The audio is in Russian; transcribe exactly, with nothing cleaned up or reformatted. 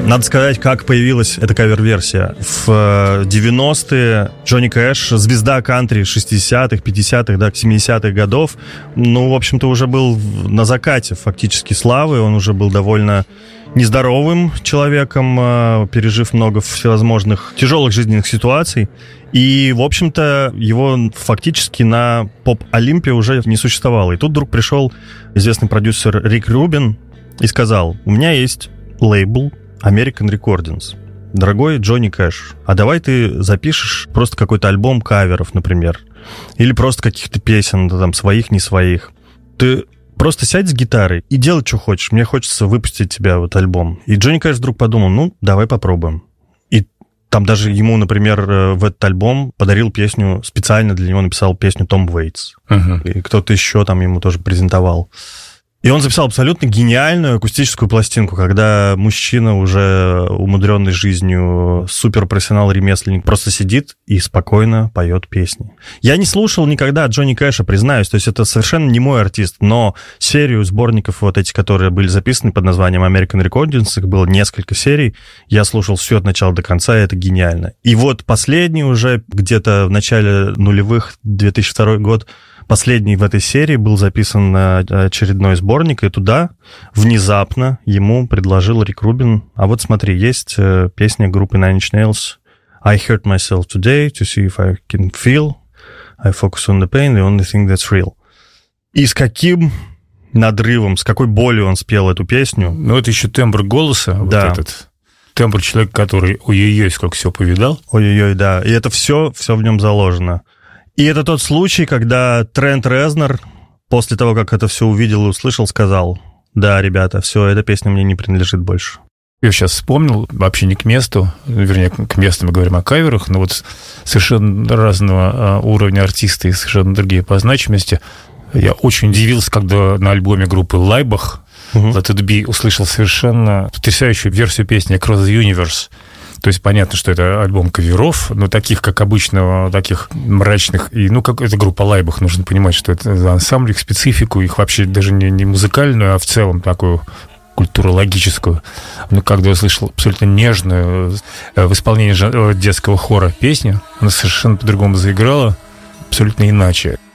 Надо сказать, как появилась эта кавер-версия. В девяностые Джонни Кэш, звезда кантри шестидесятых, пятидесятых, да, семидесятых годов, ну, в общем-то, уже был на закате фактически славы, он уже был довольно нездоровым человеком, пережив много всевозможных тяжелых жизненных ситуаций. И, в общем-то, его фактически на поп-олимпе уже не существовало. И тут вдруг пришел известный продюсер Рик Рубин и сказал: у меня есть лейбл American Recordings. Дорогой Джонни Кэш, а давай ты запишешь просто какой-то альбом каверов, например, или просто каких-то песен, там, своих, не своих. Ты просто сядь с гитарой и делай, что хочешь. Мне хочется выпустить тебя вот альбом. И Джонни Кэш вдруг подумал: ну, давай попробуем. И там даже ему, например, в этот альбом подарил песню, специально для него написал песню Том Уэйтс. Uh-huh. И кто-то еще там ему тоже презентовал. И он записал абсолютно гениальную акустическую пластинку, когда мужчина, уже умудренный жизнью, суперпрофессионал-ремесленник, просто сидит и спокойно поет песни. Я не слушал никогда Джонни Кэша, признаюсь, то есть это совершенно не мой артист, но серию сборников вот эти, которые были записаны под названием American Recordings, их было несколько серий, я слушал все от начала до конца, и это гениально. И вот последний уже где-то в начале нулевых, две тысячи второй год, последний в этой серии был записан очередной сборник, и туда внезапно ему предложил Рик Рубин: а вот смотри, есть песня группы Nine Inch Nails I hurt myself today to see if I can feel, I focus on the pain, the only thing that's real. И с каким надрывом, с какой болью он спел эту песню. Ну, это еще тембр голоса, да. Вот этот тембр человека, который ой-ой-ой, сколько всего повидал. Ой-ой-ой, да, и это все, все в нем заложено. И это тот случай, когда Трент Резнор, после того, как это все увидел и услышал, сказал: да, ребята, все, эта песня мне не принадлежит больше. Я сейчас вспомнил, вообще не к месту, вернее, к месту мы говорим о каверах, но вот совершенно разного уровня артисты и совершенно другие по значимости. Я очень удивился, когда на альбоме группы Лайбах uh-huh. Let It Be услышал совершенно потрясающую версию песни Across the Universe. То есть понятно, что это альбом каверов, но таких, как обычно, таких мрачных. И, ну, как это группа Лайбах, нужно понимать, что это за ансамбль, их специфику, их вообще даже не, не музыкальную, а в целом такую культурологическую. Но когда я слышал абсолютно нежную в исполнении детского хора песню, она совершенно по-другому заиграла, абсолютно иначе.